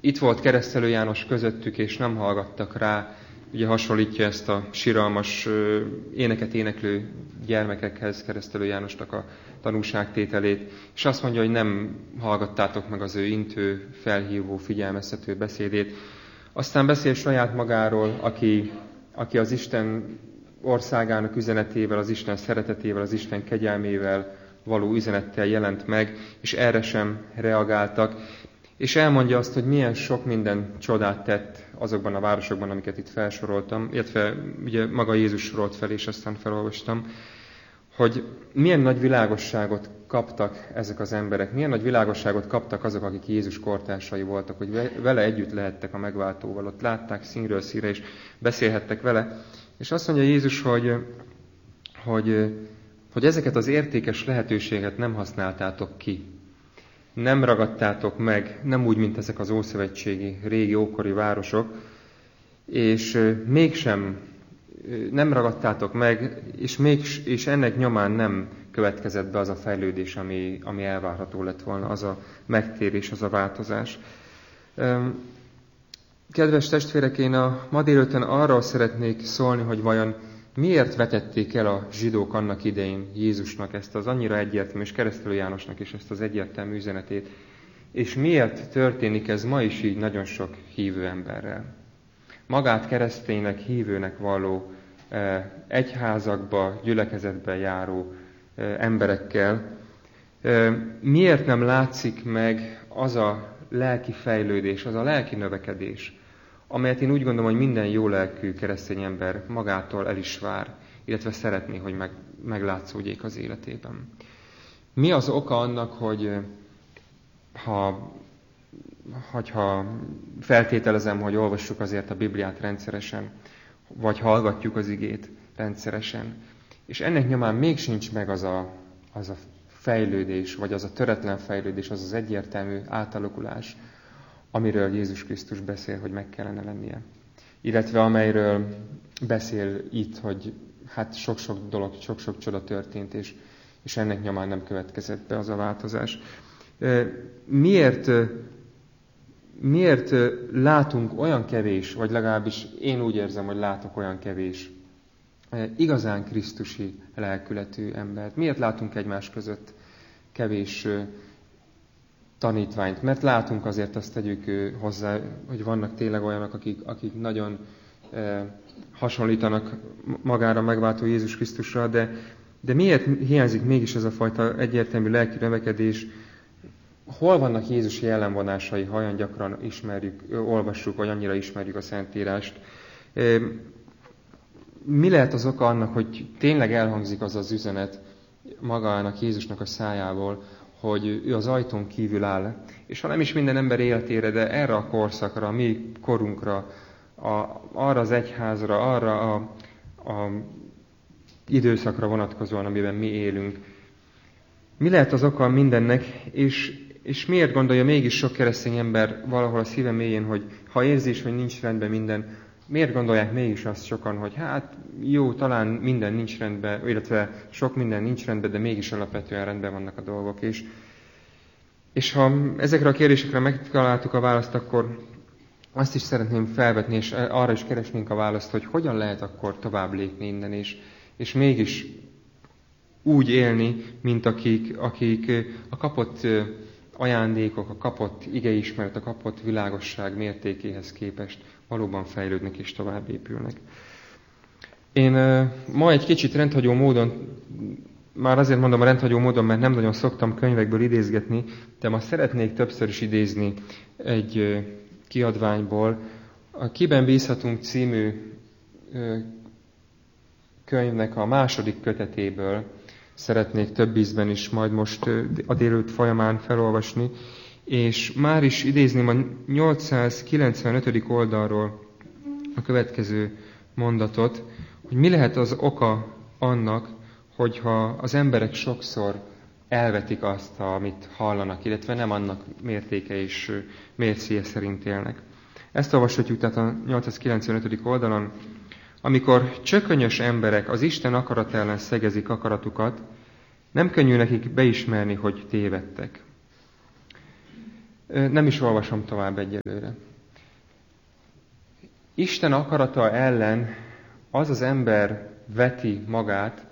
itt volt Keresztelő János közöttük, és nem hallgattak rá. Ugye hasonlítja ezt a siralmas éneket éneklő gyermekekhez Keresztelő Jánosnak a tanúságtételét, és azt mondja, hogy nem hallgattátok meg az ő intő, felhívó, figyelmeztető beszédét. Aztán beszél saját magáról, aki az Isten országának üzenetével, az Isten szeretetével, az Isten kegyelmével való üzenettel jelent meg, és erre sem reagáltak. És elmondja azt, hogy milyen sok minden csodát tett azokban a városokban, amiket itt felsoroltam, illetve ugye maga Jézus sorolt fel, és aztán felolvastam, hogy milyen nagy világosságot kaptak ezek az emberek, milyen nagy világosságot kaptak azok, akik Jézus kortársai voltak, hogy vele együtt lehettek a megváltóval, ott látták színről színre, és beszélhettek vele. És azt mondja Jézus, hogy ezeket az értékes lehetőséget nem használtátok ki. Nem ragadtátok meg, nem úgy, mint ezek az ószövetségi, régi, ókori városok, és mégsem nem ragadtátok meg, és ennek nyomán nem következett be az a fejlődés, ami elvárható lett volna, az a megtérés, az a változás. Kedves testvérek, én a ma délután arról szeretnék szólni, hogy vajon miért vetették el a zsidók annak idején Jézusnak ezt az annyira egyértelmű, és Keresztelő Jánosnak is ezt az egyértelmű üzenetét, és miért történik ez ma is így nagyon sok hívő emberrel. Magát kereszténynek, hívőnek valló, egyházakba, gyülekezetbe járó emberekkel. Miért nem látszik meg az a lelki fejlődés, az a lelki növekedés, amelyet én úgy gondolom, hogy minden jó lelkű keresztény ember magától el is vár, illetve szeretné, hogy meglátszódjék az életében. Mi az oka annak, hogy ha feltételezem, hogy olvassuk azért a Bibliát rendszeresen, vagy hallgatjuk az igét rendszeresen, és ennek nyomán még sincs meg az a fejlődés, vagy az a töretlen fejlődés, az az egyértelmű átalakulás, amiről Jézus Krisztus beszél, hogy meg kellene lennie. Illetve amelyről beszél itt, hogy hát sok-sok dolog, sok-sok csoda történt, és ennek nyomán nem következett be az a változás. Miért látunk olyan kevés, vagy legalábbis én úgy érzem, hogy látok olyan kevés igazán krisztusi lelkületű embert? Miért látunk egymás között kevés tanítványt? Mert látunk, azért azt tegyük hozzá, hogy vannak tényleg olyanok, akik nagyon hasonlítanak magára megváltó Jézus Krisztusra, de miért hiányzik mégis ez a fajta egyértelmű lelki növekedés? Hol vannak Jézusi ellenvonásai, ha olyan gyakran olvassuk, vagy annyira ismerjük a Szentírást? Mi lehet az oka annak, hogy tényleg elhangzik az az üzenet magának, Jézusnak a szájából, hogy ő az ajtón kívül áll, és ha nem is minden ember életére, de erre a korszakra, a mi korunkra, arra az egyházra, arra a időszakra vonatkozóan, amiben mi élünk. Mi lehet az oka mindennek, és miért gondolja mégis sok keresztény ember valahol a szíve mélyén, hogy ha érzi is, hogy nincs rendben minden, miért gondolják mégis azt sokan, hogy hát jó, talán minden nincs rendben, illetve sok minden nincs rendben, de mégis alapvetően rendben vannak a dolgok. És ha ezekre a kérdésekre megtaláltuk a választ, akkor azt is szeretném felvetni, és arra is keresnénk a választ, hogy hogyan lehet akkor tovább lépni innen, és mégis úgy élni, mint akik a kapott ajándékok, a kapott igeismeret, a kapott világosság mértékéhez képest valóban fejlődnek és tovább épülnek. Én ma egy kicsit rendhagyó módon, már azért mondom rendhagyó módon, mert nem nagyon szoktam könyvekből idézgetni, de ma szeretnék többször is idézni egy kiadványból. A Kiben bízhatunk című könyvnek a második kötetéből szeretnék több ízben is majd most a délelőtt folyamán felolvasni, és már is idézném a 895. oldalról a következő mondatot, hogy mi lehet az oka annak, hogyha az emberek sokszor elvetik azt, amit hallanak, illetve nem annak mértéke és mércéje szerint élnek. Ezt olvashatjuk tehát a 895. oldalon. Amikor csökönyös emberek az Isten akarat ellen szegezik akaratukat, nem könnyű nekik beismerni, hogy tévedtek. Nem is olvasom tovább egyelőre. Isten akarata ellen az az ember veti magát,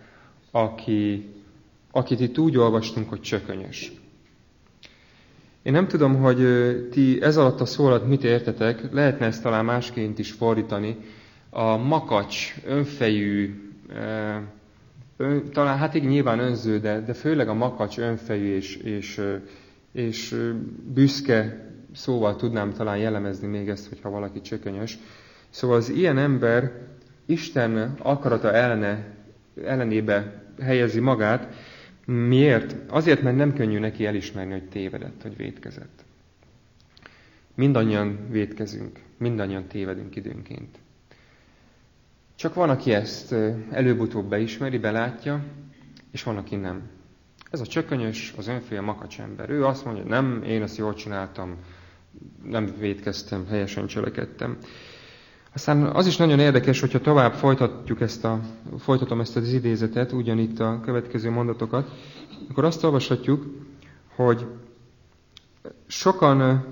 akit itt úgy olvastunk, hogy csökönyös. Én nem tudom, hogy ti ez alatt a szó alatt mit értetek, lehetne ezt talán másként is fordítani. A makacs, önfejű, talán hát igen, nyilván önző, de főleg a makacs, önfejű és büszke szóval tudnám talán jellemezni még ezt, hogyha valaki csökönyös. Szóval az ilyen ember Isten akarata ellenébe helyezi magát. Miért? Azért, mert nem könnyű neki elismerni, hogy tévedett, hogy vétkezett. Mindannyian vétkezünk, mindannyian tévedünk időnként. Csak van, aki ezt előbb-utóbb beismeri, belátja, és van, aki nem. Ez a csökönyös, az önfél, a makacs ember. Ő azt mondja, nem, én ezt jól csináltam, nem vétkeztem, helyesen cselekedtem. Aztán az is nagyon érdekes, hogyha tovább folytatom ezt az idézetet, ugyanitt a következő mondatokat, akkor azt olvashatjuk, hogy sokan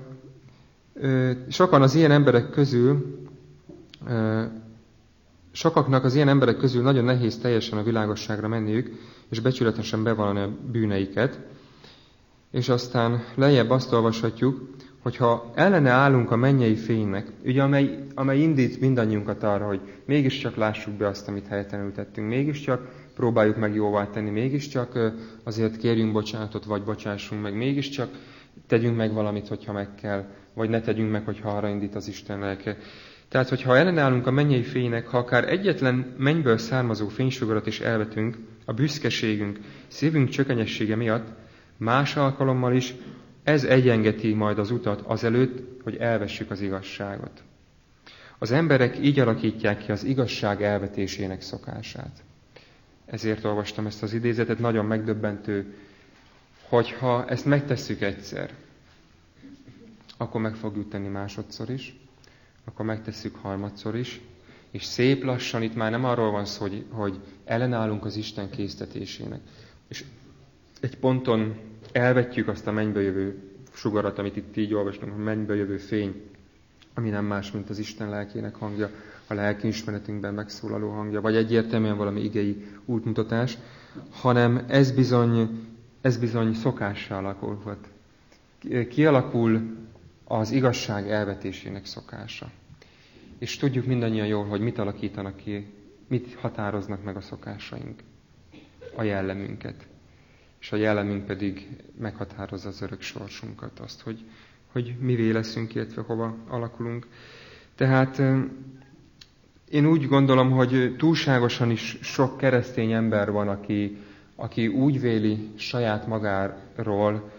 az ilyen emberek közül, sokaknak az ilyen emberek közül nagyon nehéz teljesen a világosságra menniük, és becsületesen bevallani a bűneiket. És aztán lejjebb azt olvashatjuk, hogyha ellene állunk a mennyei fénynek, ugye amely indít mindannyiunkat arra, hogy mégiscsak lássuk be azt, amit helytelenül tettünk, mégiscsak próbáljuk meg jóvá tenni, mégiscsak azért kérjünk bocsánatot, vagy bocsássunk meg, mégiscsak tegyünk meg valamit, hogyha meg kell, vagy ne tegyünk meg, hogyha arra indít az Isten lelke. Tehát, hogyha ellenállunk a mennyei fénynek, ha akár egyetlen mennyből származó fénysugarat is elvetünk, a büszkeségünk, szívünk csökenyessége miatt, más alkalommal is ez egyengeti majd az utat azelőtt, hogy elvessük az igazságot. Az emberek így alakítják ki az igazság elvetésének szokását. Ezért olvastam ezt az idézetet, nagyon megdöbbentő, hogyha ezt megtesszük egyszer, akkor meg fogjuk tenni másodszor is, akkor megtesszük harmadszor is, és szép lassan itt már nem arról van szó, hogy ellenállunk az Isten késztetésének. És egy ponton elvetjük azt a mennyből jövő sugarat, amit itt így olvastunk, a mennyből jövő fény, ami nem más, mint az Isten lelkének hangja, a lelkiismeretünkben megszólaló hangja, vagy egyértelműen valami igei útmutatás, hanem ez bizony szokássá alakulhat. Kialakul az igazság elvetésének szokása. És tudjuk mindannyian jól, hogy mit alakítanak ki, mit határoznak meg a szokásaink, a jellemünket. És a jellemünk pedig meghatározza az örök sorsunkat, azt, hogy mivé leszünk, illetve hova alakulunk. Tehát én úgy gondolom, hogy túlságosan is sok keresztény ember van, aki úgy véli saját magáról,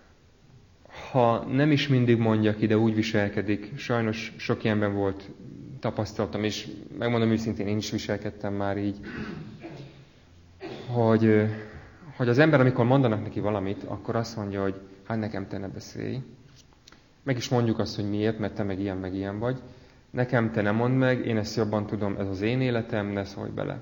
ha nem is mindig mondja ki, de úgy viselkedik. Sajnos sok ilyenben volt tapasztalatom, és megmondom őszintén, én is viselkedtem már így, hogy az ember, amikor mondanak neki valamit, akkor azt mondja, hogy hát nekem te ne beszélj. Meg is mondjuk azt, hogy miért, mert te meg ilyen vagy. Nekem te ne mondd meg, én ezt jobban tudom, ez az én életem, ne szólj bele.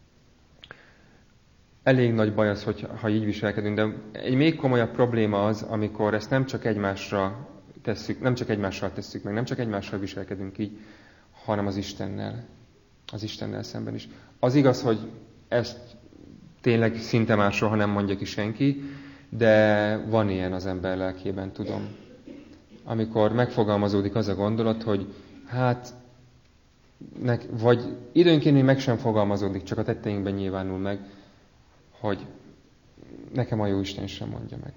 Elég nagy baj az, ha így viselkedünk, de egy még komolyabb probléma az, amikor ezt nem csak egymással tesszük meg, nem csak egymással viselkedünk így, hanem az Istennel szemben is. Az igaz, hogy ezt tényleg szinte már soha nem mondja ki senki, de van ilyen az ember lelkében, tudom. Amikor megfogalmazódik az a gondolat, hogy vagy időnként még meg sem fogalmazódik, csak a tetteinkben nyilvánul meg, hogy nekem a Jóisten sem mondja meg.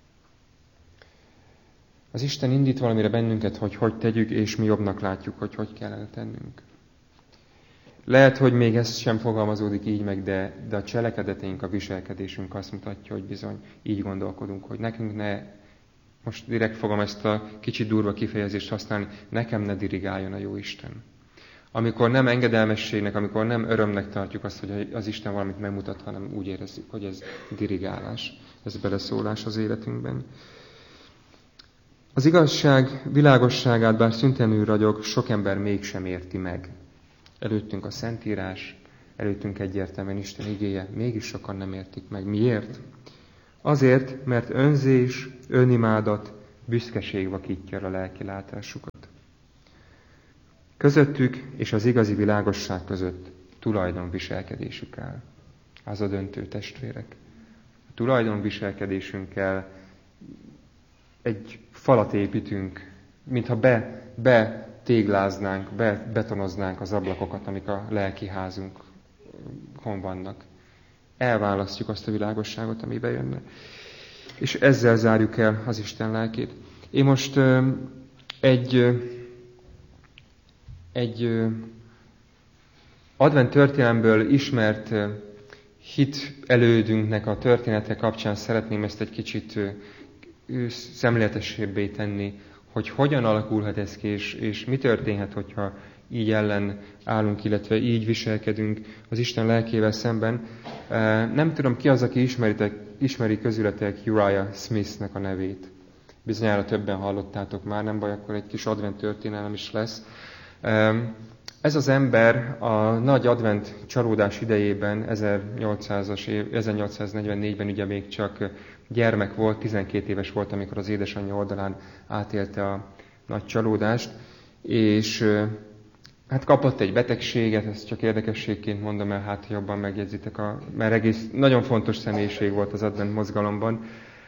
Az Isten indít valamire bennünket, hogy tegyük, és mi jobbnak látjuk, hogy kellene tennünk. Lehet, hogy még ez sem fogalmazódik így meg, de a cselekedeteink, a viselkedésünk azt mutatja, hogy bizony így gondolkodunk, hogy nekünk ne, most direkt fogom ezt a kicsit durva kifejezést használni, nekem ne dirigáljon a Jóisten. Amikor nem engedelmességnek, amikor nem örömnek tartjuk azt, hogy az Isten valamit megmutat, hanem úgy érezzük, hogy ez dirigálás, ez beleszólás az életünkben. Az igazság világosságát, bár szüntelenül ragyog, sok ember mégsem érti meg. Előttünk a Szentírás, előttünk egyértelműen Isten igéje, mégis sokan nem értik meg. Miért? Azért, mert önzés, önimádat, büszkeség vakítja a lelki látásukat. Közöttük és az igazi világosság között tulajdonviselkedésük áll. Az a döntő, testvérek. A tulajdonviselkedésünkkel egy falat építünk, mintha betégláznánk, betonoznánk az ablakokat, amik a lelki házunkon vannak. Elválasztjuk azt a világosságot, ami bejönne. És ezzel zárjuk el az Isten lelkét. Én most egy advent történelemből ismert hit elődünknek a története kapcsán szeretném ezt egy kicsit szemléletesebbé tenni, hogy hogyan alakulhat ez ki, és mi történhet, hogyha így ellen állunk, illetve így viselkedünk az Isten lelkével szemben. Nem tudom, ki az, aki ismeri közületek Uriah Smithnek a nevét. Bizonyára többen hallottátok már, nem baj, akkor egy kis advent történelem is lesz. Ez az ember a nagy advent csalódás idejében, 1844-ben ugye még csak gyermek volt, 12 éves volt, amikor az édesanyja oldalán átélte a nagy csalódást, és hát kapott egy betegséget, ezt csak érdekességként mondom el, hát jobban megjegyzitek, mert egész nagyon fontos személyiség volt az advent mozgalomban,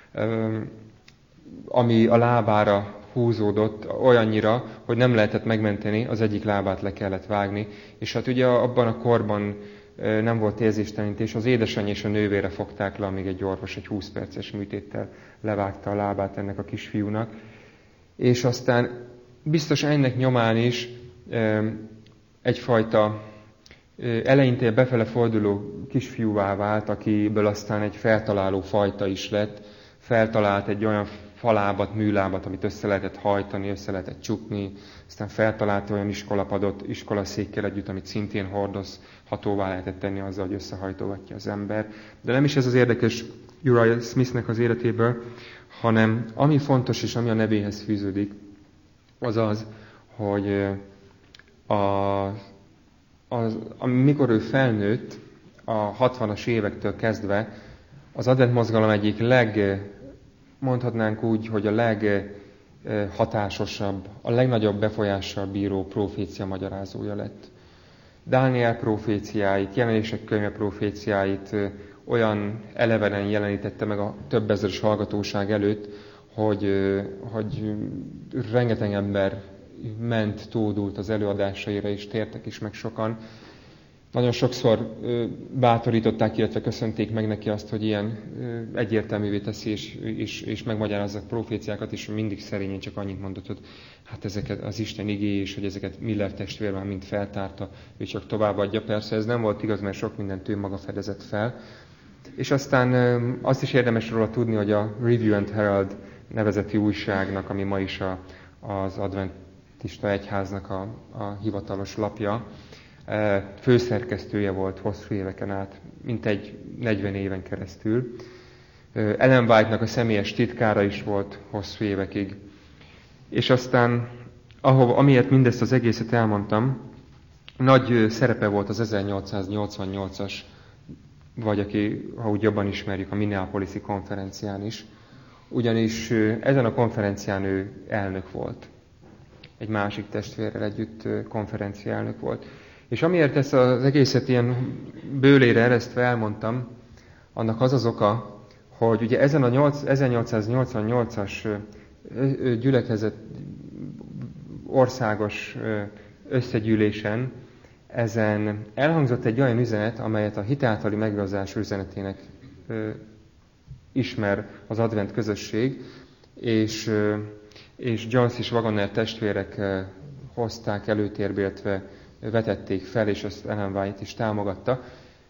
ami a lábára húzódott olyannyira, hogy nem lehetett megmenteni, az egyik lábát le kellett vágni, és hát ugye abban a korban nem volt érzéstelenítés, az édesanyja és a nővére fogták le, amíg egy orvos egy 20 perces műtéttel levágta a lábát ennek a kisfiúnak. És aztán biztos ennek nyomán is egyfajta eleinte befele forduló kisfiúvá vált, akiből aztán egy feltaláló fajta is lett, feltalált egy olyan falábat, műlábat, amit össze lehetett hajtani, össze lehetett csukni, aztán feltalált olyan iskolapadot, iskolaszékkel együtt, amit szintén hordozhatóvá lehetett tenni azzal, hogy összehajtogatja az ember. De nem is ez az érdekes Uriah Smithnek az életéből, hanem ami fontos és ami a nevéhez fűződik, az az, hogy amikor ő felnőtt, a 60-as évektől kezdve, az advent mozgalom egyik mondhatnánk úgy, hogy a leghatásosabb, a legnagyobb befolyással bíró profécia magyarázója lett. Dániel proféciáit, Jelenések könyve proféciáit olyan elevenen jelenítette meg a több ezeres hallgatóság előtt, hogy rengeteg ember ment, tódult az előadásaira, és tértek is meg sokan. Nagyon sokszor bátorították, illetve köszönték meg neki azt, hogy ilyen egyértelművé teszi, és megmagyarázza a proféciákat, és mindig szerényen csak annyit mondott, hogy hát ezeket az Isten igéi, és hogy ezeket Miller testvér már mind feltárta, ő csak továbbadja. Persze ez nem volt igaz, mert sok mindent ő maga fedezett fel. És aztán azt is érdemes róla tudni, hogy a Review and Herald nevezeti újságnak, ami ma is az adventista egyháznak a hivatalos lapja, főszerkesztője volt hosszú éveken át, mintegy 40 éven keresztül. Ellen White-nak a személyes titkára is volt hosszú évekig. És aztán, amiért mindezt az egészet elmondtam, nagy szerepe volt az 1888-as, vagy aki, ha úgy jobban ismerjük, a Minneapolis-i konferencián is. Ugyanis ezen a konferencián ő elnök volt. Egy másik testvérrel együtt konferencia elnök volt. És amiért ezt az egészet ilyen bőlére eresztve elmondtam, annak az az oka, hogy ugye ezen a 1888-as gyülekezet országos összegyűlésen ezen elhangzott egy olyan üzenet, amelyet a hit általi megigazulás üzenetének ismer az advent közösség, és Jones és Waggoner testvérek hozták előtérbe, illetve vetették fel, és azt Ellen White is támogatta.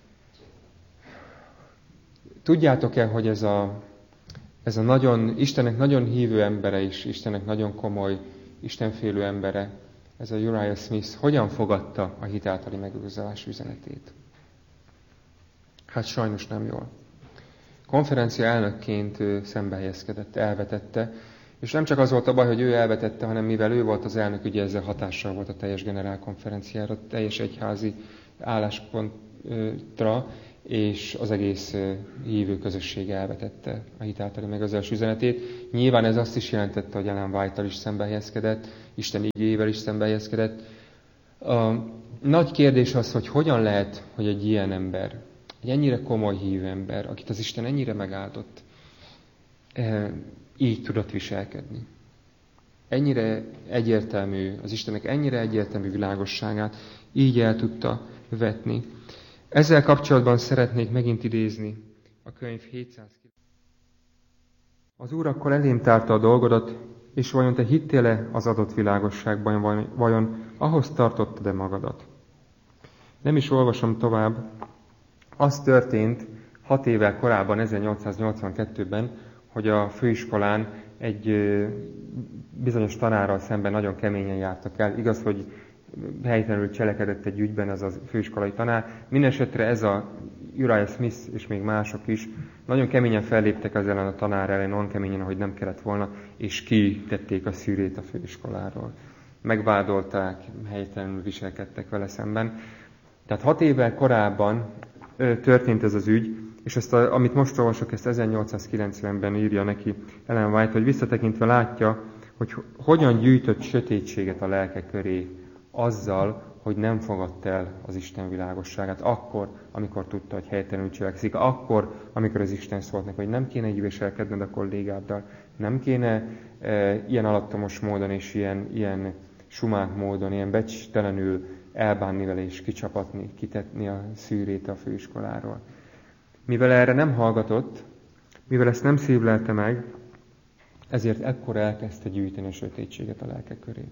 Tudjátok-e, hogy ez a Istennek nagyon hívő embere is, Istennek nagyon komoly, istenfélő embere, ez a Uriah Smith hogyan fogadta a hit általi megigazulás üzenetét? Hát sajnos nem jól. Konferencia elnökként szembehelyezkedett, elvetette, és nem csak az volt a baj, hogy ő elvetette, hanem mivel ő volt az elnök, ugye ezzel hatással volt a teljes generálkonferenciára, teljes egyházi álláspontra, és az egész hívő közösség elvetette a hit általi megigazulás üzenetét. Nyilván ez azt is jelentette, hogy Ellen White-tal is szembehelyezkedett, Isten igéjével is szembehelyezkedett. A nagy kérdés az, hogy hogyan lehet, hogy egy ilyen ember, egy ennyire komoly hívő ember, akit az Isten ennyire megáldott, így tudott viselkedni. Ennyire egyértelmű, az Istennek ennyire egyértelmű világosságát így el tudta vetni. Ezzel kapcsolatban szeretnék megint idézni a könyv 709. Az Úr akkor elém tárta a dolgodat, és vajon te hittél-e az adott világosságban, vajon ahhoz tartottad-e magadat? Nem is olvasom tovább. Az történt 6 évvel korábban, 1882-ben, hogy a főiskolán egy bizonyos tanárral szemben nagyon keményen jártak el. Igaz, hogy helytelenül cselekedett egy ügyben ez a főiskolai tanár. Mindenesetre ez a Uriah Smith és még mások is nagyon keményen felléptek ezzel a tanár ellen, olyan keményen, ahogy nem kellett volna, és kitették a szűrét a főiskoláról. Megvádolták, helytelenül viselkedtek vele szemben. Tehát 6 évvel korábban történt ez az ügy, és ezt amit most olvasok, ezt 1890-ben írja neki Ellen White, hogy visszatekintve látja, hogy hogyan gyűjtött sötétséget a lelke köré azzal, hogy nem fogadta el az Isten világosságát, akkor, amikor tudta, hogy helytelenül cselekszik, akkor, amikor az Isten szólt neki, hogy nem kéne így viselkedned a kollégáddal, nem kéne ilyen alattomos módon és ilyen sumák módon, ilyen becstelenül elbánni vele és kicsapatni, kitetni a szűrét a főiskoláról. Mivel erre nem hallgatott, mivel ezt nem szívlelte meg, ezért ekkor elkezdte gyűjteni a sötétséget a lelke köré.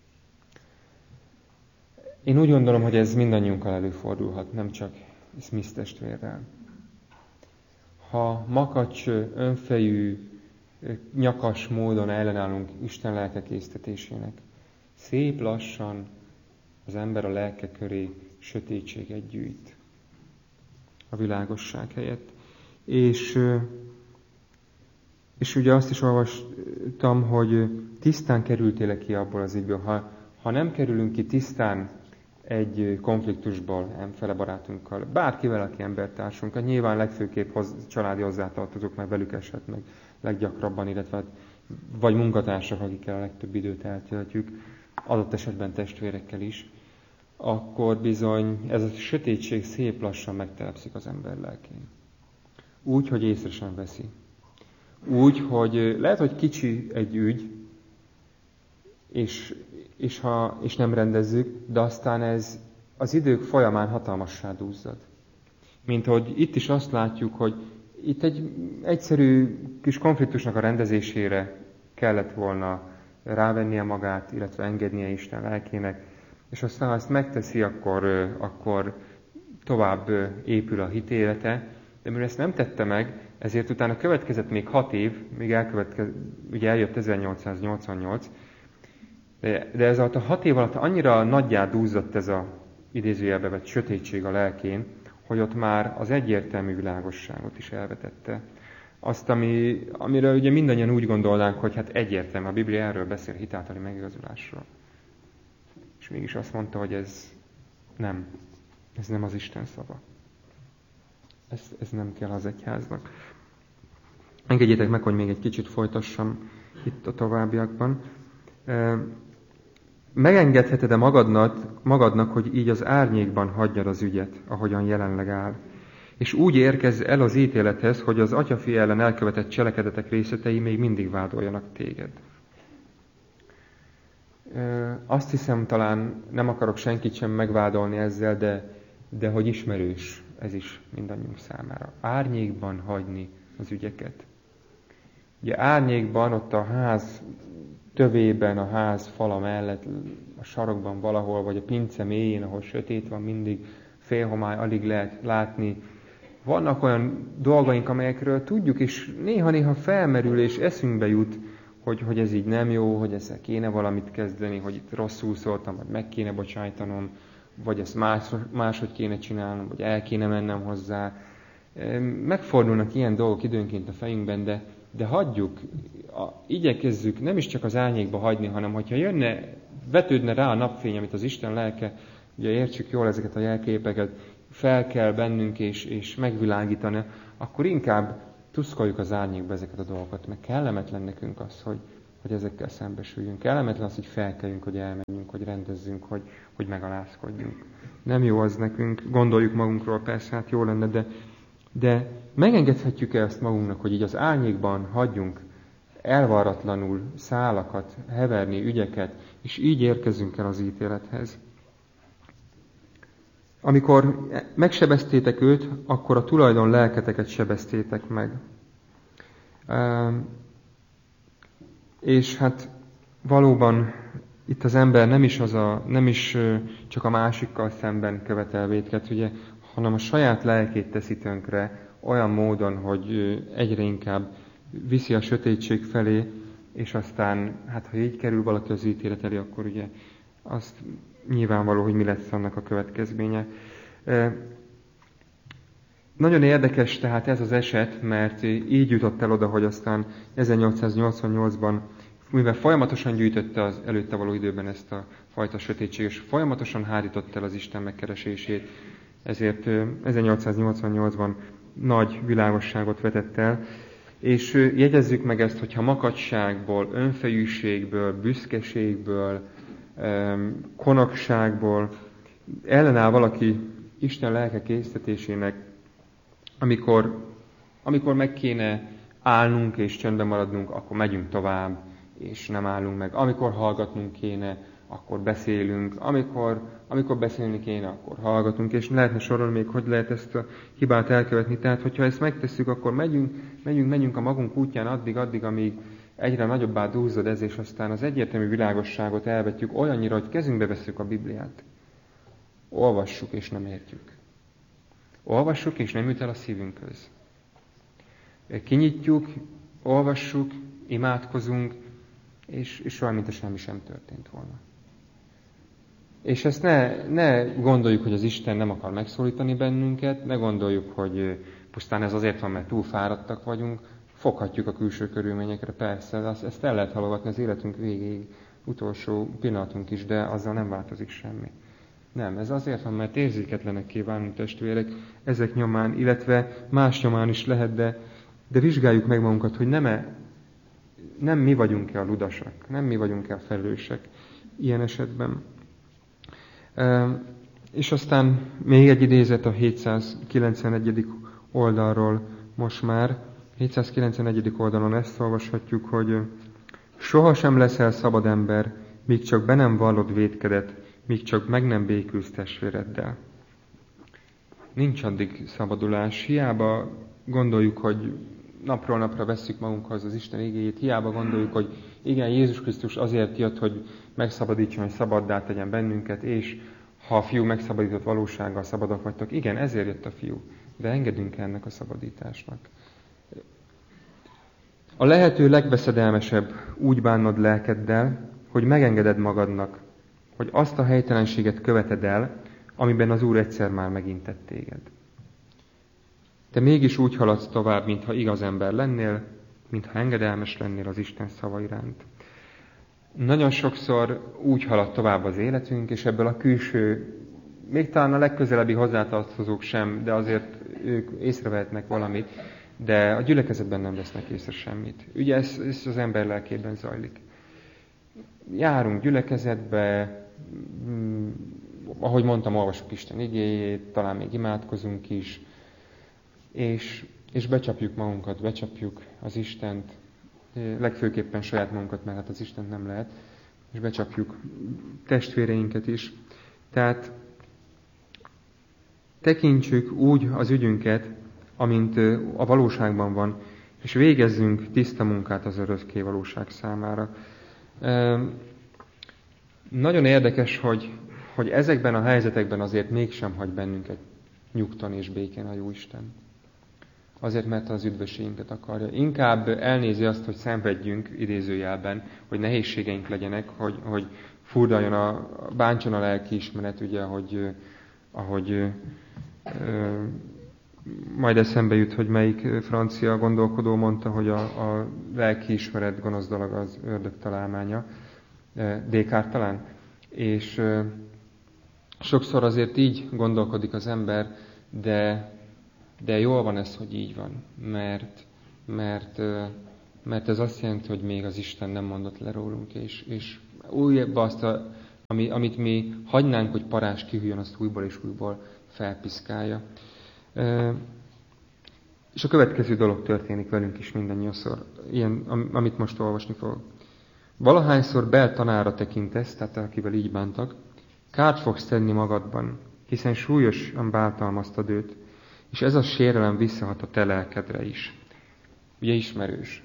Én úgy gondolom, hogy ez mindannyiunkkal előfordulhat, nem csak Smith testvérrel. Ha makacs, önfejű, nyakas módon ellenállunk Isten lelkekésztetésének, szép lassan az ember a lelke köré sötétséget gyűjt a világosság helyett. És ugye azt is olvastam, hogy tisztán kerültél ki abból az ügyből. Ha nem kerülünk ki tisztán egy konfliktusból, fele barátunkkal, bárkivel, aki embertársunkkal, nyilván legfőképp családi hozzátartozók, mert velük eshet meg leggyakrabban, illetve vagy munkatársak, akikkel a legtöbb időt eltöltjük, adott esetben testvérekkel is, akkor bizony ez a sötétség szép lassan megtelepszik az ember lelkén. Úgy, hogy észre sem veszi. Úgy, hogy lehet, hogy kicsi egy ügy, és nem rendezzük, de aztán ez az idők folyamán hatalmassá dúzzad. Mint hogy itt is azt látjuk, hogy itt egy egyszerű kis konfliktusnak a rendezésére kellett volna rávennie magát, illetve engednie Isten lelkének, és aztán, ha ezt megteszi, akkor tovább épül a hitélete, de mivel ezt nem tette meg, ezért utána következett még 6 év, míg ugye eljött 1888, de ez alatt a 6 év alatt annyira nagyjá dúzzott ez a idézőjelbe vett sötétség a lelkén, hogy ott már az egyértelmű világosságot is elvetette. Azt, amiről ugye mindannyian úgy gondolnánk, hogy hát egyértelmű, a Biblia erről beszél, hitáltali megigazulásról. És mégis azt mondta, hogy ez nem az Isten szava. Ez nem kell az egyháznak. Engedjétek meg, hogy még egy kicsit folytassam itt a továbbiakban. Megengedheted-e magadnak, hogy így az árnyékban hagyjad az ügyet, ahogyan jelenleg áll, és úgy érkezz el az ítélethez, hogy az atyafi ellen elkövetett cselekedetek részletei még mindig vádoljanak téged. Azt hiszem, talán nem akarok senkit sem megvádolni ezzel, de hogy ismerős ez is mindannyiunk számára. Árnyékban hagyni az ügyeket. Ugye árnyékban, ott a ház tövében, a ház fala mellett, a sarokban valahol, vagy a pince mélyén, ahol sötét van, mindig félhomály, alig lehet látni. Vannak olyan dolgaink, amelyekről tudjuk, és néha-néha felmerül, és eszünkbe jut, hogy ez így nem jó, hogy ezzel kéne valamit kezdeni, hogy itt rosszul szóltam, vagy meg kéne bocsájtanom, vagy ezt máshogy kéne csinálnom, vagy el kéne mennem hozzá. Megfordulnak ilyen dolgok időnként a fejünkben, de hagyjuk, igyekezzük nem is csak az árnyékba hagyni, hanem hogyha vetődne rá a napfény, amit az Isten lelke, ugye értsük jól ezeket a jelképeket, felkel bennünk és megvilágítana, akkor inkább tuszkoljuk az árnyékba ezeket a dolgokat, meg kellemetlen nekünk az, hogy ezekkel szembesüljünk. Kellemetlen az, hogy felkeljünk, hogy elmenjünk, hogy rendezzünk, hogy megalázkodjunk. Nem jó az nekünk, gondoljuk magunkról, persze, hát jó lenne, de megengedhetjük-e azt magunknak, hogy így az árnyékban hagyjunk elvarratlanul szálakat, heverni ügyeket, és így érkezünk el az ítélethez. Amikor megsebeztétek őt, akkor a tulajdon lelketeket sebeztétek meg. És hát valóban itt az ember nem is csak a másikkal szemben követel vétket, ugye, hanem a saját lelkét teszi tönkre olyan módon, hogy egyre inkább viszi a sötétség felé, és aztán, hát ha így kerül valaki az ítélet elé, akkor ugye azt nyilvánvaló, hogy mi lesz annak a következménye. Nagyon érdekes tehát ez az eset, mert így jutott el oda, hogy aztán 1888-ban, mivel folyamatosan gyűjtötte az előtte való időben ezt a fajta sötétség, és folyamatosan hárította el az Isten megkeresését, ezért 1888-ban nagy világosságot vetett el, és jegyezzük meg ezt, hogyha makacságból, önfejűségből, büszkeségből, konokságból ellenáll valaki Isten lelke késztetésének, amikor meg kéne állnunk és csöndben maradnunk, akkor megyünk tovább, és nem állunk meg. Amikor hallgatnunk kéne, akkor beszélünk. Amikor beszélni kéne, akkor hallgatunk. És lehetne sorolni még, hogy lehet ezt a hibát elkövetni. Tehát, hogyha ezt megtesszük, akkor megyünk a magunk útján addig, amíg egyre nagyobbá dúzzad ez, és aztán az egyértelmű világosságot elvetjük olyannyira, hogy kezünkbe vesszük a Bibliát. Olvassuk, és nem értjük. Olvassuk, és nem jut el a szívünkhöz. Kinyitjuk, olvassuk, imádkozunk, és olyan, mint a semmi sem történt volna. És ezt ne gondoljuk, hogy az Isten nem akar megszólítani bennünket, ne gondoljuk, hogy pusztán ez azért van, mert túl fáradtak vagyunk, foghatjuk a külső körülményekre, persze, ezt el lehet halogatni az életünk végéig, utolsó pillanatunk is, de azzal nem változik semmi. Nem, ez azért van, mert érzéketlenekké válunk, testvérek, ezek nyomán, illetve más nyomán is lehet, de vizsgáljuk meg magunkat, hogy nem mi vagyunk-e a ludasak, nem mi vagyunk-e a felelősek ilyen esetben. És aztán még egy idézet a 791. oldalról most már. 791. oldalon ezt olvashatjuk, hogy sohasem leszel szabad ember, míg csak be nem vallod vétkedet, míg csak meg nem békülsz testvéreddel. Nincs addig szabadulás. Hiába gondoljuk, hogy napról napra vesszük magunkhoz az Isten igéjét, hiába gondoljuk, hogy igen, Jézus Krisztus azért jött, hogy megszabadítson, hogy szabaddá tegyen bennünket, és ha a fiú megszabadított valósággal szabadok vagytok, igen, ezért jött a fiú, de engedünk ennek a szabadításnak. A lehető legbeszedelmesebb úgy bánnod lelkeddel, hogy megengeded magadnak, hogy azt a helytelenséget követed el, amiben az Úr egyszer már megintett téged. Te mégis úgy haladsz tovább, mintha igaz ember lennél, mintha engedelmes lennél az Isten szava iránt. Nagyon sokszor úgy halad tovább az életünk, és ebből a külső, még talán a legközelebbi hozzátartozók sem, de azért ők észrevehetnek valamit, de a gyülekezetben nem vesznek észre semmit. Ugye ez az ember lelkében zajlik. Járunk gyülekezetbe, ahogy mondtam, olvasjuk Isten igéjét, talán még imádkozunk is, és becsapjuk magunkat, becsapjuk az Istent, legfőképpen saját magunkat, mert hát az Istent nem lehet, és becsapjuk testvéreinket is. Tehát tekintsük úgy az ügyünket, amint a valóságban van, és végezzünk tiszta munkát az örökké valóság számára. Nagyon érdekes, hogy ezekben a helyzetekben azért mégsem hagy bennünket nyugtan és békén a Jóisten. Azért, mert az üdvösségünket akarja. Inkább elnézi azt, hogy szenvedjünk idézőjelben, hogy nehézségeink legyenek, hogy furdaljon, bántson a lelkiismeret, ugye, ahogy majd eszembe jut, hogy melyik francia gondolkodó mondta, hogy a lelkiismeret gonosz dolog, az ördög találmánya, Descartes talán. És Sokszor azért így gondolkodik az ember, de jól van ez, hogy így van, mert ez azt jelenti, hogy még az Isten nem mondott le rólunk, és újabba azt, amit mi hagynánk, hogy parázs kihűljön, azt újból és újból felpiszkálja. És a következő dolog történik velünk is mindannyiszor, ilyen, amit most olvasni fogok. Valahányszor beltanára tekintesz, tehát akivel így bántak, kárt fogsz tenni magadban, hiszen súlyosan bántalmaztad őt, és ez a sérelem visszahat a te lelkedre is. Ugye ismerős.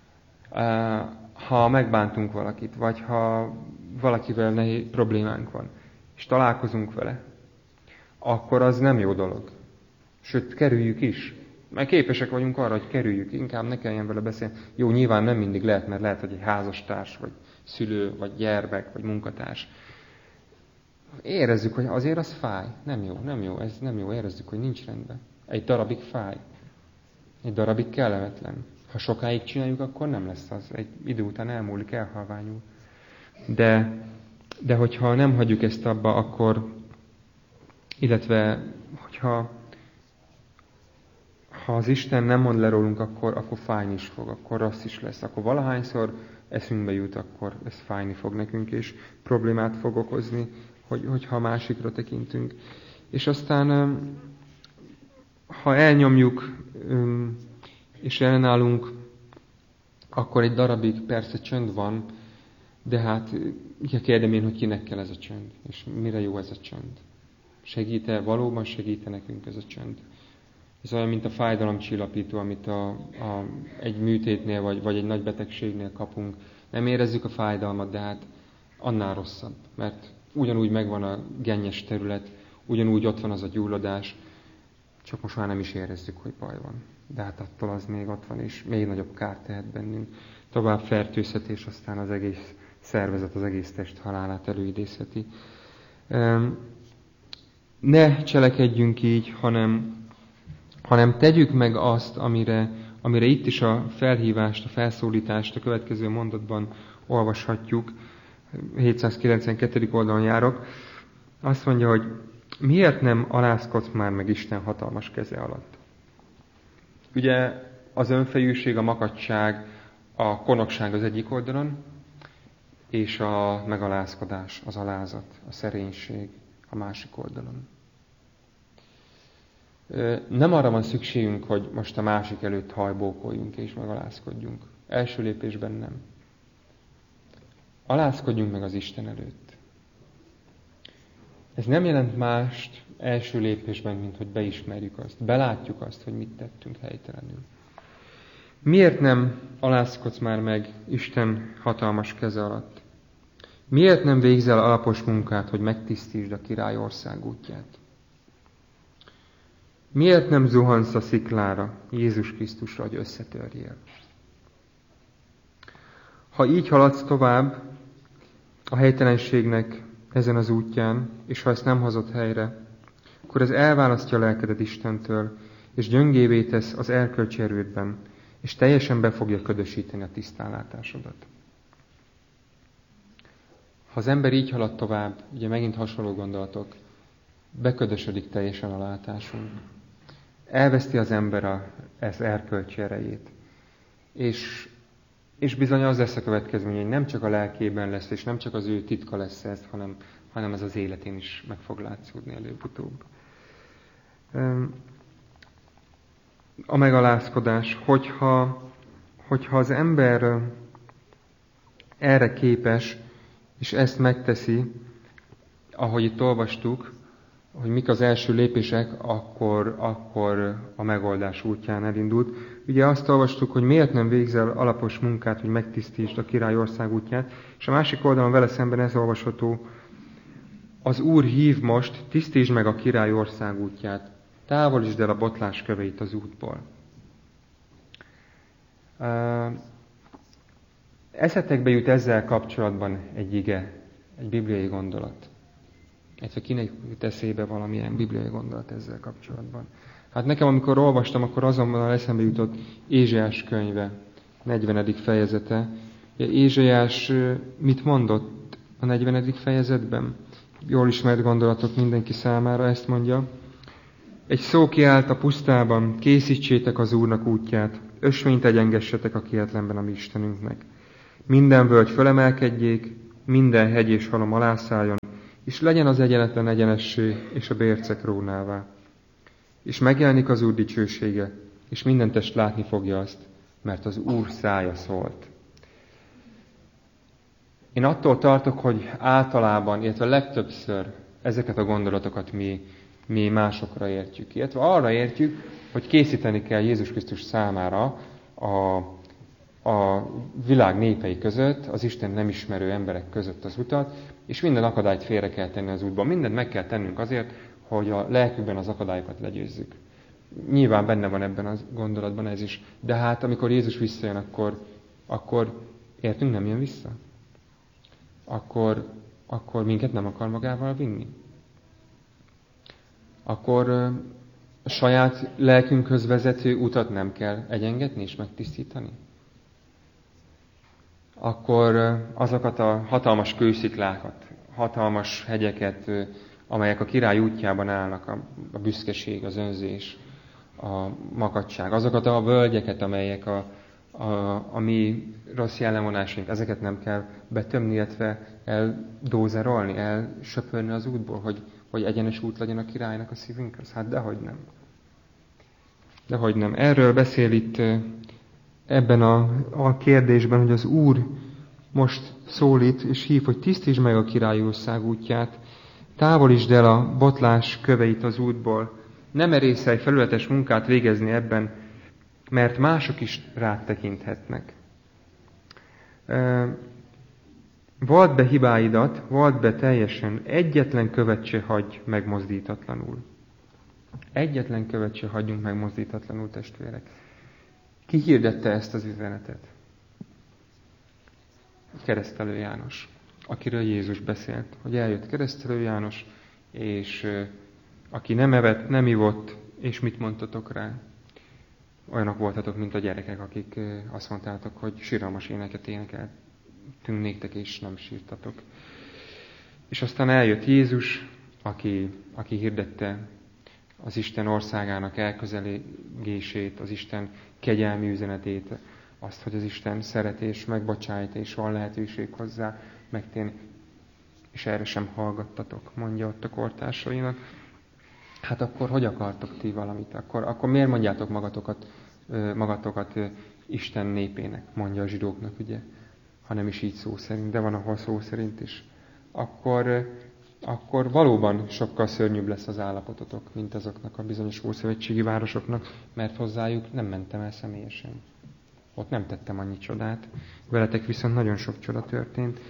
Ha megbántunk valakit, vagy ha valakivel nehéz problémánk van, és találkozunk vele, akkor az nem jó dolog. Sőt, kerüljük is. Mert képesek vagyunk arra, hogy kerüljük, inkább ne kelljen vele beszélni. Jó, nyilván nem mindig lehet, mert lehet, hogy egy házastárs, vagy szülő, vagy gyermek, vagy munkatárs. Érezzük, hogy azért az fáj. Nem jó, ez nem jó. Érezzük, hogy nincs rendben. Egy darabig fáj. Egy darabig kellemetlen. Ha sokáig csináljuk, akkor nem lesz az. Egy idő után elmúlik, elhalványul. De hogyha nem hagyjuk ezt abba, akkor, illetve, hogyha az Isten nem mond le rólunk, akkor fájni is fog, akkor rossz is lesz. Akkor valahányszor eszünkbe jut, akkor ez fájni fog nekünk, és problémát fog okozni, hogyha másikra tekintünk. És aztán, ha elnyomjuk, és ellenállunk, akkor egy darabig persze csönd van, de hát kérdem én, hogy kinek kell ez a csönd, és mire jó ez a csönd. Segít-e, valóban segít-e nekünk ez a csönd? Ez olyan, mint a fájdalomcsillapító, amit egy műtétnél vagy egy nagy betegségnél kapunk. Nem érezzük a fájdalmat, de hát annál rosszabb, mert ugyanúgy megvan a gennyes terület, ugyanúgy ott van az a gyulladás, csak most már nem is érezzük, hogy baj van. De hát attól az még ott van, és még nagyobb kárt tehet bennünk. Tovább fertőzhet, és aztán az egész szervezet, az egész test halálát előidézheti. Ne cselekedjünk így, hanem tegyük meg azt, amire itt is a felhívást, a felszólítást a következő mondatban olvashatjuk. 792. oldalon járok. Azt mondja, hogy miért nem alázkodsz már meg Isten hatalmas keze alatt? Ugye az önfejűség, a makacság, a konokság az egyik oldalon, és a megalázkodás, az alázat, a szerénység a másik oldalon. Nem arra van szükségünk, hogy most a másik előtt hajbókoljunk és megalázkodjunk. Első lépésben nem. Alázkodjunk meg az Isten előtt. Ez nem jelent mást első lépésben, mint hogy beismerjük azt, belátjuk azt, hogy mit tettünk helytelenül. Miért nem alázkodsz már meg Isten hatalmas keze alatt? Miért nem végzel alapos munkát, hogy megtisztítsd a király ország útját? Miért nem zuhansz a sziklára, Jézus Krisztusra, hogy összetörjél? Ha így haladsz tovább a helytelenségnek ezen az útján, és ha ezt nem hozott helyre, akkor ez elválasztja a lelkedet Istentől, és gyöngévé tesz az erkölcsi erődben, és teljesen be fogja ködösíteni a tisztánlátásodat. Ha az ember így halad tovább, ugye megint hasonló gondolatok, beködösödik teljesen a látásunk. Elveszti az ember az erkölcsi erejét. És bizony az lesz a következmény, hogy nem csak a lelkében lesz, és nem csak az ő titka lesz ez, hanem ez az életén is meg fog látszódni előbb-utóbb. A megalázkodás, hogyha az ember erre képes, és ezt megteszi, ahogy itt olvastuk, hogy mik az első lépések, akkor a megoldás útján elindult. Ugye azt olvastuk, hogy miért nem végzel alapos munkát, hogy megtisztítsd a király ország útját, és a másik oldalon vele szemben ez olvasható, az Úr hív most, tisztítsd meg a király ország útját, távolítsd el a botlás köveit az útból. Eszetekbe jut ezzel kapcsolatban egy ige, egy bibliai gondolat. Illetve kinek jut eszébe valamilyen bibliai gondolat ezzel kapcsolatban. Hát nekem, amikor olvastam, akkor azonnal eszembe jutott Ézsaiás könyve, 40. fejezete. Ézsaiás mit mondott a 40. fejezetben? jól ismert gondolatok mindenki számára, ezt mondja. Egy szó kiállt a pusztában, készítsétek az Úrnak útját, ösvényt egyengessetek a kietlenben a mi Istenünknek. Minden völgy fölemelkedjék, minden hegy és halom alászálljon, és legyen az egyenetlen egyenessé, és a bércek rónává. És megjelenik az Úr dicsősége, és minden test látni fogja azt, mert az Úr szája szólt. Én attól tartok, hogy általában, illetve legtöbbször ezeket a gondolatokat mi másokra értjük. Illetve arra értjük, hogy készíteni kell Jézus Krisztus számára a világ népei között, az Isten nem ismerő emberek között az utat, és minden akadályt félre kell tenni az útban. Mindent meg kell tennünk azért, hogy a lelkükben az akadályokat legyőzzük. Nyilván benne van ebben a gondolatban ez is, de hát amikor Jézus visszajön, akkor értünk nem jön vissza? Akkor minket nem akar magával vinni? Akkor a saját lelkünkhöz vezető utat nem kell egyengetni és megtisztítani? Akkor azokat a hatalmas kősziklákat, hatalmas hegyeket, amelyek a király útjában állnak, a büszkeség, az önzés, a makadság, azokat a völgyeket, amelyek a mi rossz jellemvonásaink, ezeket nem kell betömni, illetve eldózerolni, elsöpörni az útból, hogy egyenes út legyen a királynak a szívünkhöz? Hát dehogy nem. Dehogy nem. Erről beszél itt ebben a kérdésben, hogy az Úr most szólít és hív, hogy tisztítsd meg a királyi ország útját, távolítsd el a botlás köveit az útból, ne merészelj felületes munkát végezni ebben, mert mások is rád tekinthetnek. Vald be hibáidat, vald be teljesen, egyetlen követ se hagyj megmozdítatlanul. Egyetlen követ se hagyjunk megmozdítatlanul, testvérek. Ki hirdette ezt az üzenetet? Keresztelő János, akiről Jézus beszélt, hogy eljött Keresztelő János, és aki nem evett, nem ivott, és mit mondtatok rá? Olyanok voltatok, mint a gyerekek, akik azt mondtátok, hogy siralmas éneket énekeltünk néktek, és nem sírtatok. És aztán eljött Jézus, aki hirdette az Isten országának elközelítését, az Isten kegyelmi üzenetét, azt, hogy az Isten szeretés, megbocsájt, és van lehetőség hozzá megtérni. És erre sem hallgattatok, mondja ott a kortársainak. Hát akkor hogy akartok ti valamit? Akkor miért mondjátok magatokat Isten népének, mondja a zsidóknak, ugye? Ha nem is így szó szerint, de van ahol szó szerint is. Akkor valóban sokkal szörnyűbb lesz az állapototok, mint azoknak a bizonyos ószövetségi városoknak, mert hozzájuk nem mentem el személyesen. Ott nem tettem annyi csodát, veletek viszont nagyon sok csoda történt.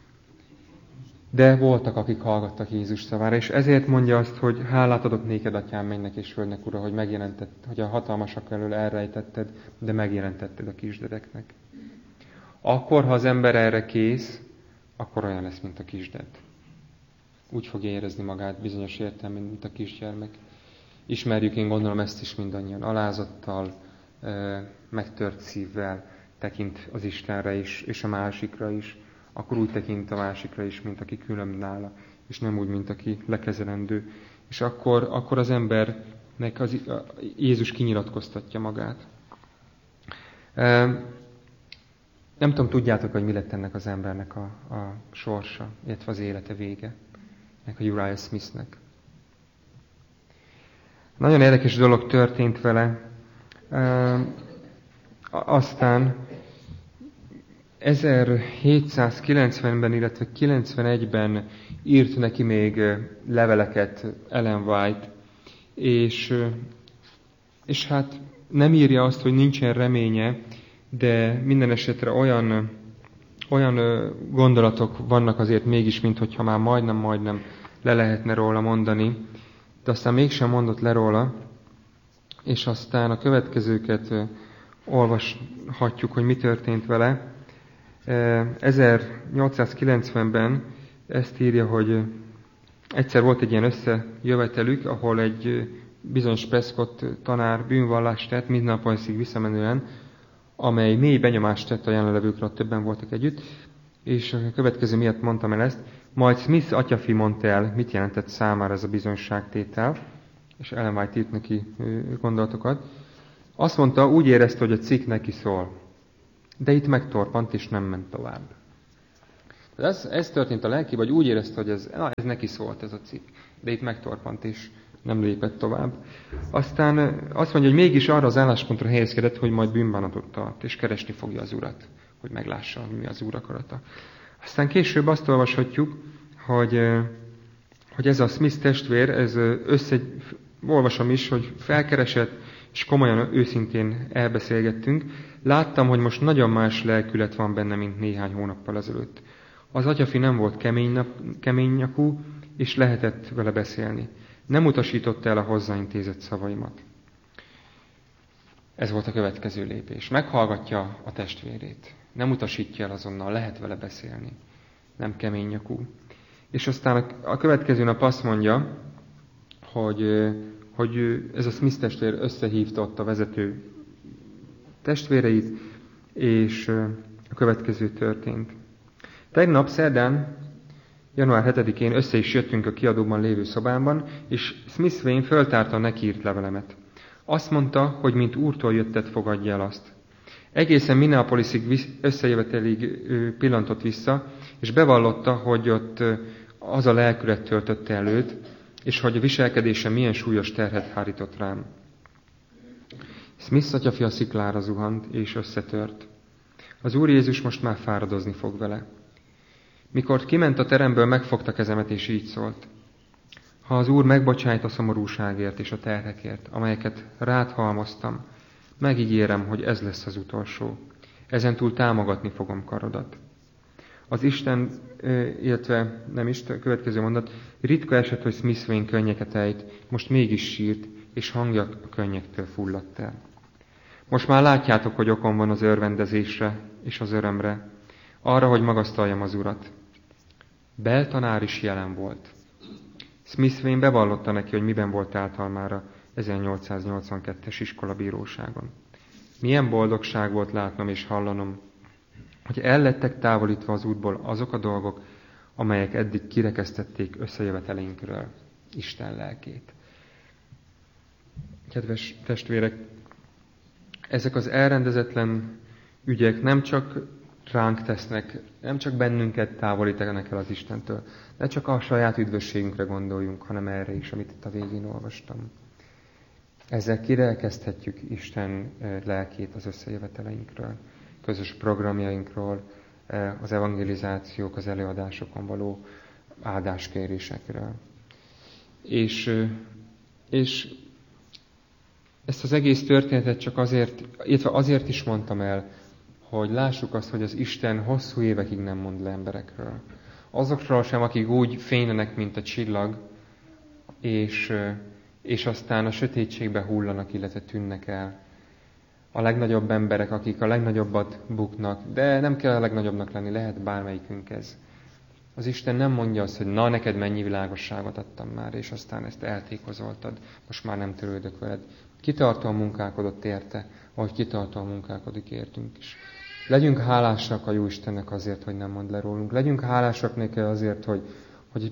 De voltak, akik hallgattak Jézus szavára, és ezért mondja azt, hogy hálát adok néked, atyám, mennek és földnek, Ura, hogy a hatalmasak elől elrejtetted, de megjelentetted a kisdedeknek. Akkor, ha az ember erre kész, akkor olyan lesz, mint a kisded. Úgy fogja érezni magát bizonyos értelemben, mint a kisgyermek. Ismerjük, én gondolom ezt is mindannyian, alázattal, megtört szívvel tekint az Istenre is, és a másikra is. Akkor úgy tekint a másikra is, mint aki külön nála, és nem úgy, mint aki lekezelendő. És akkor az embernek Jézus kinyilatkoztatja magát. Nem tudom, tudjátok, hogy mi lett ennek az embernek a sorsa, illetve az élete vége, ennek a Uriah Smithnek. Nagyon érdekes dolog történt vele. Aztán 1790-ben, illetve 91-ben írt neki még leveleket Ellen White, és hát nem írja azt, hogy nincsen reménye, de minden esetre olyan gondolatok vannak azért mégis, minthogyha már majdnem le lehetne róla mondani, de aztán mégsem mondott le róla, és aztán a következőket olvashatjuk, hogy mi történt vele. 1890-ben ezt írja, hogy egyszer volt egy ilyen összejövetelük, ahol egy bizonyos Prescott tanár bűnvallást tett mindnapolig visszamenően, amely mély benyomást tett a jelenlevőkre, többen voltak együtt, és a következő miatt mondtam el ezt, Majd Smith atyafi mondta el, mit jelentett számára ez a bizonyságtétel, és Ellen White írt neki gondolatokat. Azt mondta, úgy érezte, hogy a cikk neki szól. De itt megtorpant, és nem ment tovább. Ez történt a lelki, vagy úgy érezte, hogy ez neki szólt ez a cikk. De itt megtorpant, és nem lépett tovább. Aztán azt mondja, hogy mégis arra az álláspontra helyezkedett, hogy majd bűnbánatot tart, és keresni fogja az Urat, hogy meglássa, mi az Úr akarata. Aztán később azt olvashatjuk, hogy ez a Smith testvér, olvasom is, hogy felkeresett, és komolyan, őszintén elbeszélgettünk. Láttam, hogy most nagyon más lelkület van benne, mint néhány hónappal ezelőtt. Az atyafi nem volt kemény nyakú, és lehetett vele beszélni. Nem utasította el a hozzáintézett szavaimat. Ez volt a következő lépés. Meghallgatja a testvérét. Nem utasítja el azonnal, lehet vele beszélni. Nem kemény nyakú. És aztán a következő nap azt mondja, hogy ez a Smith testvér összehívta ott a vezető testvéreit, és a következő történt. Tegnap szerdán, január 7-én össze is jöttünk a kiadóban lévő szobámban, és Smith Vane föltárta a neki írt levelemet. Azt mondta, hogy mint Úrtól jöttet, fogadja el azt. Egészen Minneapolisig összejövetelig pillantott vissza, és bevallotta, hogy ott az a lelkület töltötte előtt, és hogy a viselkedése milyen súlyos terhet hárított rám. Smith atyafi a sziklára zuhant, és összetört. Az Úr Jézus most már fáradozni fog vele. Mikor kiment a teremből, megfogta kezemet, és így szólt. Ha az Úr megbocsájt a szomorúságért és a terhekért, amelyeket rád halmoztam, megígérem, hogy ez lesz az utolsó. Ezentúl támogatni fogom karodat. Az Isten, illetve nem Isten, következő mondat, ritka eset, hogy Smith Vane könnyeket ejt, most mégis sírt, és hangja a könnyektől fulladt el. Most már látjátok, hogy okom van az örvendezésre és az örömre, arra, hogy magasztaljam az Urat. Beltanár is jelen volt. Smith Vane bevallotta neki, hogy miben volt általmára 1882-es iskolabíróságon. Milyen boldogság volt látnom és hallanom, hogy ellettek távolítva az útból azok a dolgok, amelyek eddig kirekesztették összejöveteleinkről Isten lelkét. Kedves testvérek, ezek az elrendezetlen ügyek nem csak ránk tesznek, nem csak bennünket távolítanak el az Istentől, ne csak a saját üdvösségünkre gondoljunk, hanem erre is, amit itt a végén olvastam. Ezzel kirekeszthetjük Isten lelkét az összejöveteleinkről, közös programjainkról, az evangelizációk, az előadásokon való áldáskérésekről. És ezt az egész történetet csak azért, illetve azért is mondtam el, hogy lássuk azt, hogy az Isten hosszú évekig nem mond le emberekről. Azokról sem, akik úgy fénylenek, mint a csillag, és aztán a sötétségbe hullanak, illetve tűnnek el. A legnagyobb emberek, akik a legnagyobbat buknak, de nem kell a legnagyobbnak lenni, lehet bármelyikünk ez. Az Isten nem mondja azt, hogy na, neked mennyi világosságot adtam már, és aztán ezt eltékozoltad, most már nem törődök veled. Kitartóan munkálkodott érte, ahogy kitartóan munkálkodik értünk is. Legyünk hálásak a jó Istennek azért, hogy nem mond le rólunk. Legyünk hálásak neki azért, hogy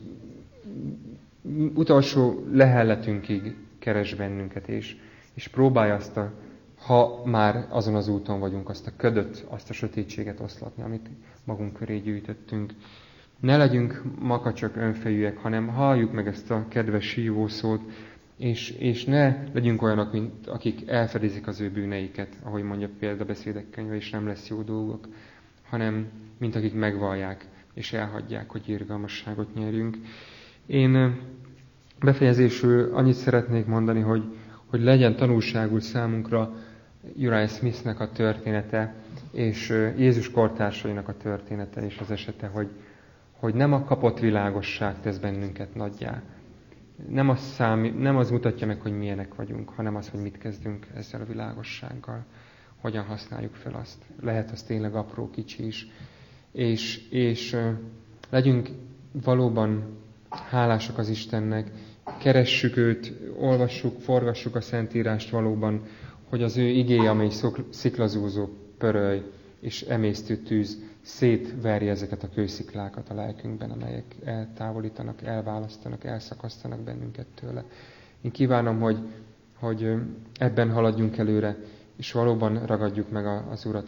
utolsó lehelletünkig keres bennünket, és próbálja azt ha már azon az úton vagyunk, azt a ködöt, azt a sötétséget oszlatni, amit magunk köré gyűjtöttünk. Ne legyünk makacsok, önfejűek, hanem halljuk meg ezt a kedves hívószót, és ne legyünk olyanok, mint akik elfedezik az ő bűneiket, ahogy mondja példabeszédek könyve, és nem lesz jó dolgok, hanem mint akik megvallják, és elhagyják, hogy irgalmasságot nyerjünk. Én befejezésül annyit szeretnék mondani, hogy legyen tanulságul számunkra Uriah Smithnek a története, és Jézus kortársainak a története és az esete, hogy nem a kapott világosság tesz bennünket nagyjá. Nem az mutatja meg, hogy milyenek vagyunk, hanem az, hogy mit kezdünk ezzel a világossággal. Hogyan használjuk fel azt. Lehet az tényleg apró, kicsi is. És legyünk valóban hálásak az Istennek, keressük őt, olvassuk, forgassuk a Szentírást valóban, hogy az ő igéje, amely sziklazúzó pöröly, és emésztő tűz szétverje ezeket a kősziklákat a lelkünkben, amelyek eltávolítanak, elválasztanak, elszakasztanak bennünket tőle. Én kívánom, hogy ebben haladjunk előre, és valóban ragadjuk meg az Urat,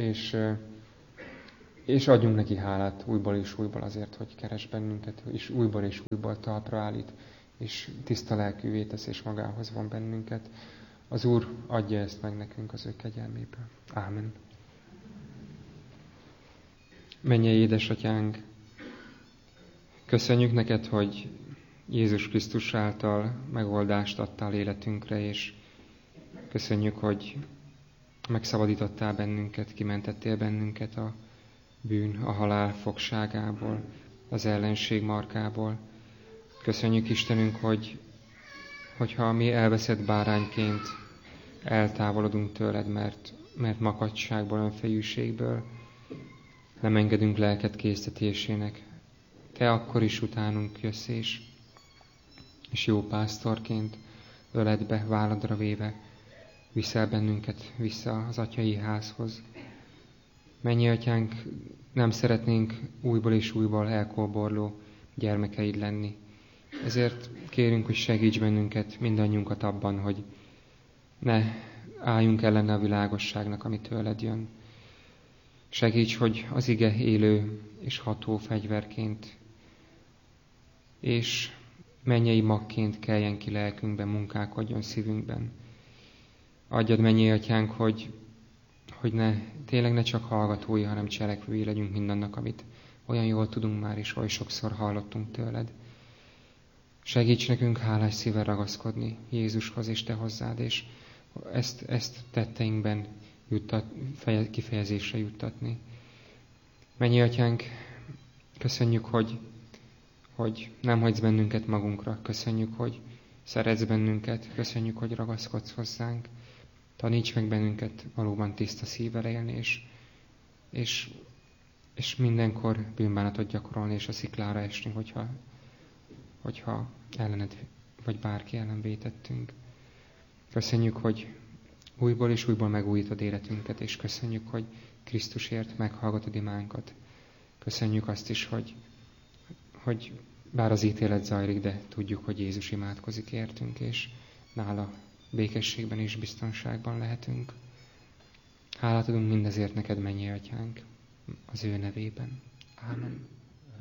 és adjunk neki hálát újból és újból azért, hogy keres bennünket, és újból talpra állít, és tiszta lelkűvé tesz, és magához von bennünket. Az Úr adja ezt meg nekünk az ő kegyelméből. Ámen. Mennyei édesatyánk, köszönjük neked, hogy Jézus Krisztus által megoldást adtál életünkre, és köszönjük, hogy megszabadítottál bennünket, kimentettél bennünket a bűn, a halál fogságából, az ellenség markából. Köszönjük Istenünk, hogyha mi elveszett bárányként eltávolodunk tőled, mert makacságból, önfejűségből nem engedünk lelked késztetésének. Te akkor is utánunk jössz, és jó pásztorként öledbe, válladra véve viszel bennünket vissza az atyai házhoz. Mennyi atyánk, nem szeretnénk újból és újból elkóborló gyermekeid lenni. Ezért kérünk, hogy segíts bennünket, mindannyiunkat abban, hogy ne álljunk ellene a világosságnak, ami tőled jön. Segíts, hogy az ige élő és ható fegyverként és mennyei magként keljen ki lelkünkben, munkálkodjon szívünkben. Adjad, mennyei atyánk, hogy tényleg ne csak hallgatói, hanem cselekvői legyünk mindannak, amit olyan jól tudunk már, és oly sokszor hallottunk tőled. Segíts nekünk hálás szívvel ragaszkodni Jézushoz és te hozzád, és ezt tetteinkben kifejezésre juttatni. Mennyei atyánk, köszönjük, hogy nem hagysz bennünket magunkra. Köszönjük, hogy szeretsz bennünket. Köszönjük, hogy ragaszkodsz hozzánk. Taníts meg bennünket valóban tiszta szívvel élni, és mindenkor bűnbánatot gyakorolni, és a sziklára esni, hogyha ellened vagy bárki ellen vétettünk. Köszönjük, hogy újból és újból megújítod életünket, és köszönjük, hogy Krisztusért meghallgatod imánkat. Köszönjük azt is, hogy bár az ítélet zajlik, de tudjuk, hogy Jézus imádkozik értünk, és nála békességben és biztonságban lehetünk. Hálát adunk mindezért neked, mennyei atyánk, az ő nevében. Ámen.